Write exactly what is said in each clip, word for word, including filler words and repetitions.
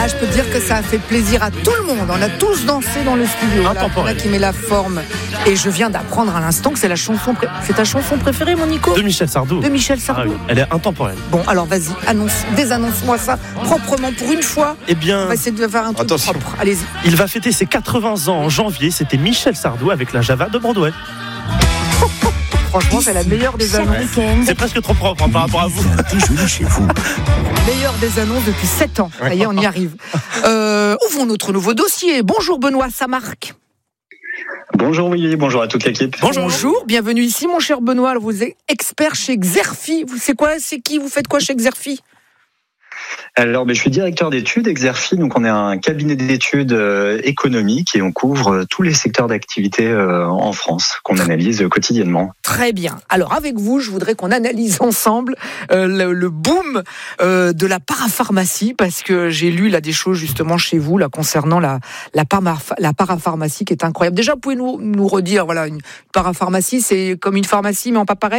je peux te dire que ça a fait plaisir à tout le monde. On a tous dansé dans le studio. Là, il y en a qui met la forme. Et je viens d'apprendre à l'instant que c'est la chanson. Pré... C'est ta chanson préférée, mon Nico ? De Michel Sardou. De Michel Sardou. Ah oui, elle est intemporelle. Bon, alors vas-y, annonce, désannonce-moi ça proprement pour une fois. Eh bien, on va essayer de faire un truc attention. propre. Allez-y. Il va fêter ses quatre-vingts ans en janvier. C'était Michel Sardou avec la Java de Broadway. Franchement, c'est la meilleure des annonces. C'est presque trop propre hein, par rapport à vous. Déjeuner chez vous. Meilleure des annonces depuis sept ans. Ça y est, on y arrive. Euh, ouvrons notre nouveau dossier. Bonjour Benoît Samarque. Bonjour Willy, bonjour à toute l'équipe. Bonjour. Bonjour, bienvenue ici mon cher Benoît. Alors, vous êtes expert chez Xerfi. C'est quoi, c'est qui, vous faites quoi chez Xerfi ? Alors, mais je suis directeur d'études, Xerfi, donc on est un cabinet d'études euh, économiques et on couvre euh, tous les secteurs d'activité euh, en France qu'on analyse euh, quotidiennement. Très bien. Alors avec vous, je voudrais qu'on analyse ensemble euh, le, le boom euh, de la parapharmacie, parce que j'ai lu là des choses justement chez vous là concernant la la, parma- la parapharmacie qui est incroyable. Déjà, vous pouvez nous nous redire, voilà, une parapharmacie, c'est comme une pharmacie mais en pas pareil ?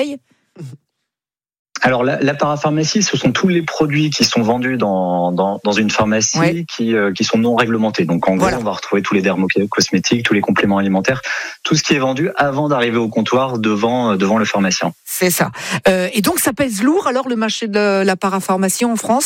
Alors la, la parapharmacie, ce sont tous les produits qui sont vendus dans dans, dans une pharmacie ouais. qui euh, qui sont non réglementés. Donc en voilà. gros, on va retrouver tous les dermocosmétiques, tous les compléments alimentaires, tout ce qui est vendu avant d'arriver au comptoir devant devant le pharmacien. C'est ça. Euh, et donc ça pèse lourd alors le marché de la parapharmacie en France ?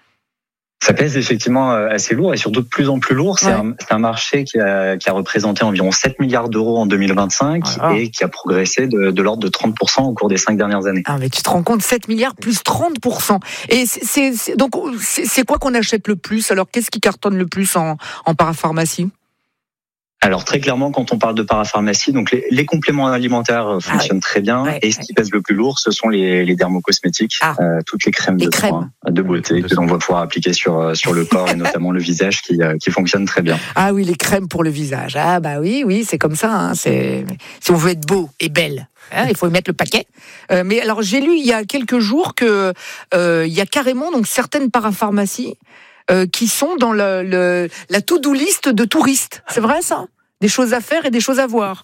Ça pèse effectivement assez lourd et surtout de plus en plus lourd. C'est, ouais. un, c'est un marché qui a, qui a représenté environ sept milliards d'euros en deux mille vingt-cinq voilà. et qui a progressé de, de l'ordre de trente pour cent au cours des cinq dernières années. Ah mais tu te rends compte, sept milliards plus trente pour cent. Et c'est, c'est, c'est, donc c'est, c'est quoi qu'on achète le plus ? Alors qu'est-ce qui cartonne le plus en, en parapharmacie ? Alors très clairement, quand on parle de parapharmacie, donc les, les compléments alimentaires fonctionnent ah, très bien, ouais, et ce qui pèse le plus lourd, ce sont les, les dermocosmétiques, ah, euh, toutes les crèmes les de crèmes. soins, de beauté que l'on va pouvoir appliquer sur sur le corps et notamment le visage, qui qui fonctionne très bien. Ah oui, les crèmes pour le visage. Ah bah oui, oui, c'est comme ça. Hein, c'est si on veut être beau et belle. Hein, il faut y mettre le paquet. Euh, mais alors j'ai lu il y a quelques jours que euh, il y a carrément donc certaines parapharmacies. Euh, qui sont dans le, le, la to-do list de touristes. C'est vrai ça ? Des choses à faire et des choses à voir.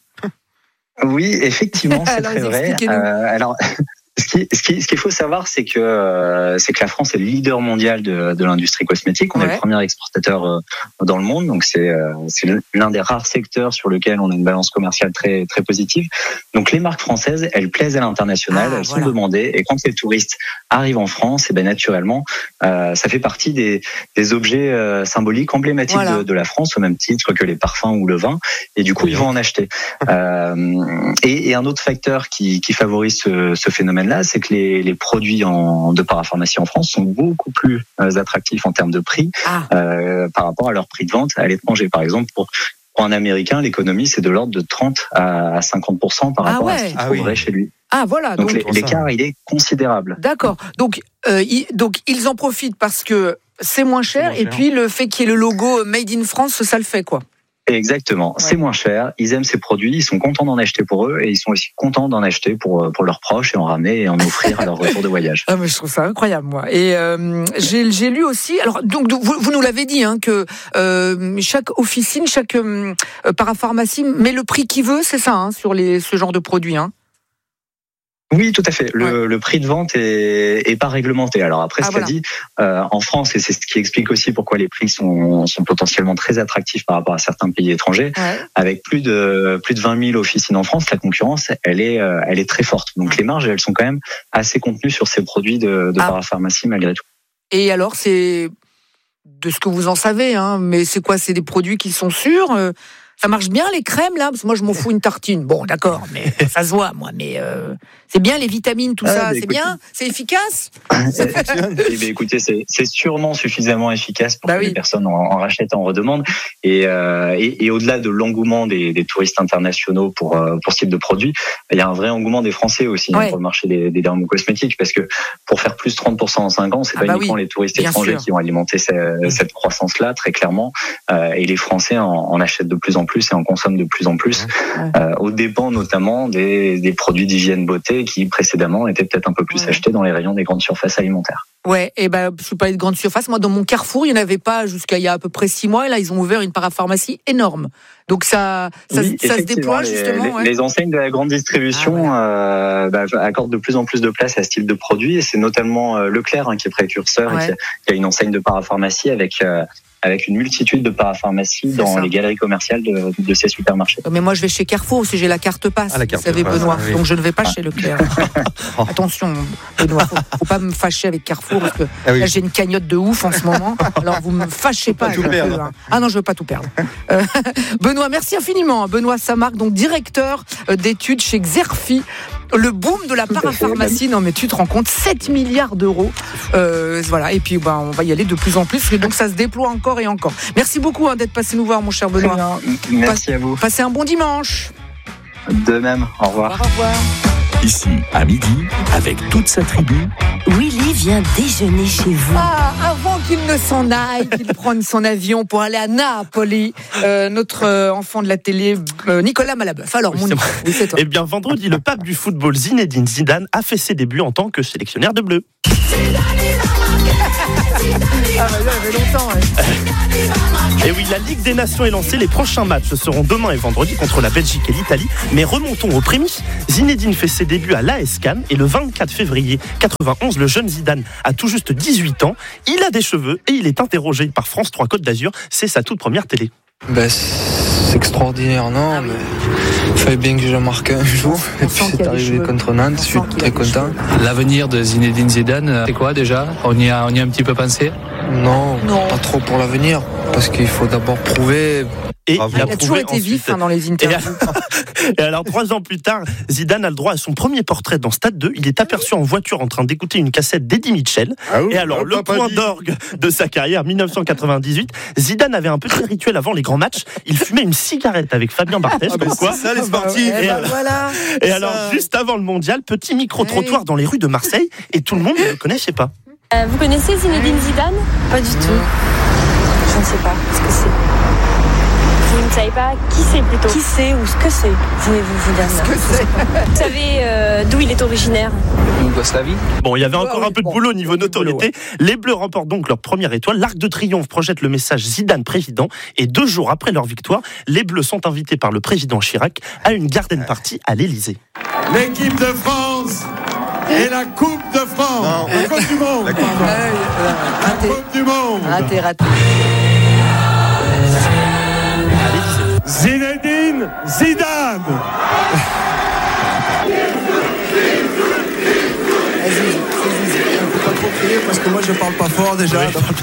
Oui, effectivement, c'est alors, très vrai. Euh, alors, ce, qui, ce, qui, ce qu'il faut savoir, c'est que, euh, c'est que la France est le leader mondial de, de l'industrie cosmétique. On ouais. est le premier exportateur euh, dans le monde, donc c'est, euh, c'est l'un des rares secteurs sur lequel on a une balance commerciale très, très positive. Donc les marques françaises, elles plaisent à l'international, ah, elles voilà. sont demandées, et quand les touristes arrivent en France, et ben naturellement, euh, ça fait partie des, des objets euh, symboliques, emblématiques voilà. de, de la France, au même titre que les parfums ou le vin, et du coup oui. ils vont en acheter. euh, et, et un autre facteur qui, qui favorise ce, ce phénomène-là, c'est que les, les produits en, de parapharmacie en France sont beaucoup plus attractifs en termes de prix ah. euh, par rapport à leur prix de vente à l'étranger. Par exemple, pour Pour un Américain, l'économie, c'est de l'ordre de trente à cinquante pour cent par rapport ah ouais. à ce qu'il ah trouverait oui. chez lui. Ah voilà. Donc, donc l'écart, il est considérable. D'accord. Donc, euh, ils, donc ils en profitent parce que c'est moins cher, c'est moins cher. Et puis le fait qu'il y ait le logo Made in France, ça le fait quoi. Exactement, ouais. c'est moins cher, ils aiment ces produits, ils sont contents d'en acheter pour eux et ils sont aussi contents d'en acheter pour pour leurs proches et en ramener et en offrir à leur retour de voyage. Ah mais je trouve ça incroyable moi. Et euh, j'ai j'ai lu aussi, alors donc vous, vous nous l'avez dit hein, que euh, chaque officine, chaque euh, parapharmacie met le prix qu'il veut, c'est ça hein, sur les ce genre de produits hein. Oui, tout à fait. Le, ouais. le prix de vente est, est pas réglementé. Alors après, ah, cela voilà. dit, euh, en France, et c'est ce qui explique aussi pourquoi les prix sont, sont potentiellement très attractifs par rapport à certains pays étrangers. Ouais. Avec plus de plus de vingt mille officines en France, la concurrence, elle est, euh, elle est très forte. Donc ouais. les marges, elles sont quand même assez contenues sur ces produits de, de ah. parapharmacie malgré tout. Et alors, c'est de ce que vous en savez, hein, mais c'est quoi ? C'est des produits qui sont sûrs euh... Ça marche bien les crèmes là, parce que moi je m'en fous une tartine. Bon d'accord, mais ça se voit moi. Mais euh, c'est bien les vitamines, tout ah, ça, c'est écoutez, bien, c'est efficace. Ça fonctionne. Eh bien, écoutez, c'est, c'est sûrement suffisamment efficace pour bah que oui. les personnes en, en rachètent, en redemandent. Et, euh, et, et au-delà de l'engouement des, des touristes internationaux pour pour ce type de produit, il y a un vrai engouement des Français aussi ouais. hein, pour le marché des, des dermocosmétiques, parce que pour faire plus trente pour cent en cinq ans, c'est ah pas bah uniquement oui. les touristes bien étrangers sûr. Qui vont alimenter cette, mmh. cette croissance-là très clairement, euh, et les Français en, en achètent de plus en plus et en consomment de plus en plus, ouais. euh, aux dépens notamment des, des produits d'hygiène beauté qui précédemment étaient peut-être un peu plus ouais. achetés dans les rayons des grandes surfaces alimentaires. Ouais, et ben je suis pas de grande surface. Moi, dans mon Carrefour, il n'y en avait pas jusqu'à il y a à peu près six mois. Et là, ils ont ouvert une parapharmacie énorme. Donc ça, ça, oui, ça se déploie les, justement. Les, ouais. les enseignes de la grande distribution ah, ouais. euh, bah, accordent de plus en plus de place à ce type de produit. Et c'est notamment euh, Leclerc hein, qui est précurseur ouais. et qui a, qui a une enseigne de parapharmacie avec. Euh, avec une multitude de parapharmacies C'est dans ça. les galeries commerciales de, de ces supermarchés. Mais moi, je vais chez Carrefour si j'ai la carte passe. Ah, la carte vous savez, passe, Benoît. oui. Donc, je ne vais pas chez Leclerc. Attention, Benoît. Faut, faut pas me fâcher avec Carrefour parce que Ah oui. là, j'ai une cagnotte de ouf en ce moment. Alors, vous me fâchez pas. tout avec perdre. eux, hein. Ah non, je veux pas tout perdre. Euh, Benoît, merci infiniment. Benoît Samarc, donc directeur d'études chez Xerfi. Le boom de la parapharmacie, non mais tu te rends compte, sept milliards d'euros. Euh, voilà, et puis bah, on va y aller de plus en plus, et donc ça se déploie encore et encore. Merci beaucoup hein, d'être passé nous voir, mon cher Benoît. Merci à vous. Passez un bon dimanche. De même, au revoir. Au revoir. Ici, à midi, avec toute sa tribu, Willy vient déjeuner chez vous. Ah, avant qu'il ne s'en aille, qu'il prenne son avion pour aller à Napoli, euh, notre euh, enfant de la télé, euh, Nicolas Malabeuf. Alors, Oui, mon c'est Nicolas, oui, c'est toi. Eh bien, vendredi, le pape du football Zinedine Zidane a fait ses débuts en tant que sélectionneur de bleu. Ah, bah, là, il y avait longtemps, ouais. Et oui, la Ligue des Nations est lancée. Les prochains matchs seront demain et vendredi contre la Belgique et l'Italie. Mais remontons aux prémices. Zinedine fait ses débuts à l'A S Cannes et le vingt-quatre février quatre-vingt-onze, le jeune Zidane a tout juste dix-huit ans. Il a des cheveux et il est interrogé par France trois Côte d'Azur. C'est sa toute première télé. Ben, c'est extraordinaire, non, Ah oui. mais il fallait bien que je marque un jour. On Et sent puis qu'il y a c'est des arrivé cheveux. contre Nantes, On je suis sent qu'il y a très des content. L'avenir de Zinedine Zidane, c'est quoi déjà ? On y a, on y a un petit peu pensé ? Non, Non. pas trop pour l'avenir, parce qu'il faut d'abord prouver. Et Bravo. il a, Il a toujours prouvé été vif ensuite. hein, dans les Et, interviews. et alors, trois ans plus tard, Zidane a le droit à son premier portrait dans Stade deux. Il est aperçu en voiture en train d'écouter une cassette d'Eddie Mitchell. Et alors, le point d'orgue de sa carrière, dix-neuf cent quatre-vingt-dix-huit, Zidane avait un petit rituel avant les grands matchs. Il fumait une cigarette avec Fabien Barthez. Ah, ben, Pourquoi c'est ça les Ah, bah, sportifs. eh Et ben, alors- voilà. Et alors, juste avant le mondial, petit micro-trottoir dans les rues de Marseille et tout le monde ne le connaissait pas. Euh, vous connaissez Zinedine Zidane ? Pas du tout. Je ne sais pas ce que c'est. Vous ne savez pas qui c'est plutôt ? Qui c'est ou ce que c'est ? Pouvez-vous vous dire ça ? Vous savez euh, d'où il est originaire ? Yougoslavie. Bon, il y avait Ouais, encore oui, un peu de bon. boulot au niveau Il y a du boulot, notoriété. Les Bleus remportent donc leur première étoile. L'Arc de Triomphe projette le message Zidane président. Et deux jours après leur victoire, les Bleus sont invités par le président Chirac à une garden party à l'Élysée. L'équipe de France et la Coupe de France. Non. La Coupe du Monde. La Coupe du Ouais, voilà. La Raté. Coupe du Monde. Raté, raté. À l'Élysée. Zinedine Zidane. Parce que moi je parle pas fort déjà.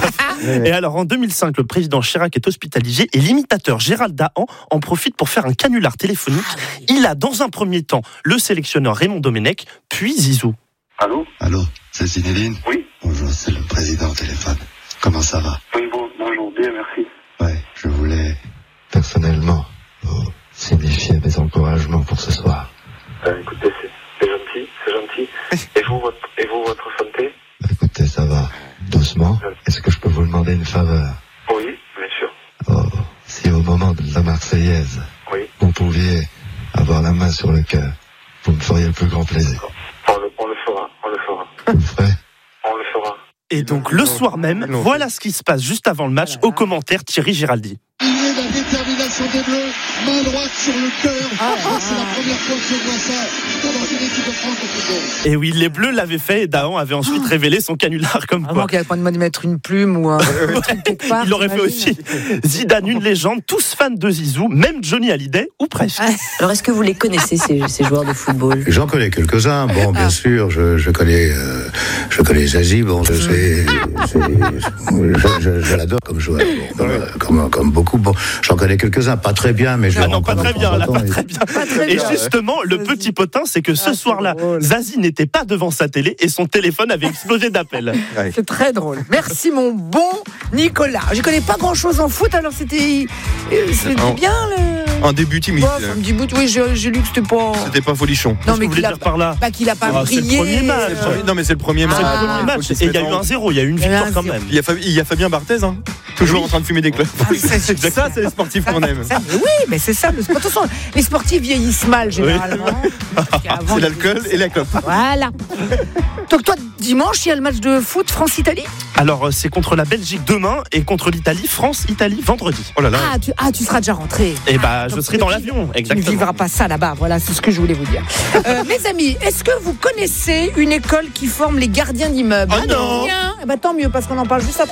Et alors, en deux mille cinq, le président Chirac est hospitalisé et l'imitateur Gérald Dahan en profite pour faire un canular téléphonique. Il a, dans un premier temps, le sélectionneur Raymond Domenech, puis Zizou. Allô ? Allô, c'est Zinedine ? Oui. Bonjour, c'est le président au téléphone. Comment ça va ? Oui, bon, bonjour, bien, merci. Ouais, je voulais personnellement vous signifier mes encouragements pour ce soir. Euh, écoutez, c'est, c'est gentil, c'est gentil. Et vous, votre, et vous, votre santé ? Bah, écoutez, ça va doucement. Est-ce que je peux vous demander une faveur ? Oui, bien sûr. Oh, si au moment de la Marseillaise, Oui. vous pouviez avoir la main sur le cœur, vous me feriez le plus grand plaisir. On le, on le fera, on le fera. Vous le ferez ? On le fera. Et donc, le soir même, Non. voilà ce qui se passe juste avant le match. Au commentaire, Thierry Giraldi. Il est la détermination des Bleus. Main droite sur le cœur. C'est la première fois que je vois ça dans une équipe de France au football. Et oui, les Bleus l'avaient fait et Dahan avait ensuite révélé son canular comme Avant quoi. qu'il n'y ait pas de mettre une plume ou un truc quelque part. Il l'aurait fait t'imagines aussi. Zidane, une légende, tous fans de Zizou, même Johnny Hallyday, ou presque. Alors, est-ce que vous les connaissez, ces, ces joueurs de football ? J'en connais quelques-uns. Bon, bien sûr, je, je connais, euh, je connais Zazie. Bon, je sais, c'est- je, je, je l'adore comme joueur, bon, comme, comme, comme beaucoup. Bon, j'en connais quelques-uns, pas très bien, mais je Ah les non, pas rencontre très bien, de là, temps en pas temps, très et- bien. très Et bien. justement, le petit potin, c'est que ce Ah, c'est soir-là, drôle. Zazie n'était pas devant sa télé et son téléphone avait explosé d'appels. C'est très drôle. Merci mon bon Nicolas. Je connais pas grand chose en foot, alors c'était euh, c'était Un- bien le. Un début timide. Bof, un petit bout. Oui, j'ai j'ai lu que c'était pas. C'était pas folichon. Non, Qu'est-ce que mais vous voulez qu'il a dire par là pas qu'il a pas Ah, c'est le brillé. premier match. C'est le premier- Non, mais c'est le premier match. C'est le Ah. premier match. Et il y a eu un zéro, il y a eu une Il y avait victoire un quand zéro. même. Il y a, Fab- il y a Fabien Barthez, hein, toujours en train de fumer des clopes. Ah, c'est- c'est ça, c'est les sportifs qu'on aime. Ça, mais oui, mais c'est ça. Le sport. De toute façon, les sportifs vieillissent mal généralement. Parce qu'avant, C'est l'alcool et la clope. Voilà. Donc toi, dimanche, il y a le match de foot France-Italie. Alors, euh, c'est contre la Belgique demain et contre l'Italie, France-Italie vendredi. Oh là là. Ah tu, ah, tu seras déjà rentré. Et bah, Ah, je donc serai tu dans ne l'avion, vis- Tu ne exactement. vivras pas ça là-bas. Voilà, c'est ce que je voulais vous dire. Euh, mes amis, est-ce que vous connaissez une école qui forme les gardiens d'immeubles Ah non. Bien. Eh ben, tant mieux, parce qu'on en parle juste après.